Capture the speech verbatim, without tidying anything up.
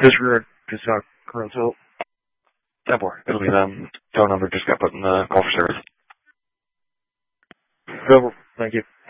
Disregard, Pissock, Current ten four. It'll be them. Phone number just got put in the call for service. Silver, thank you.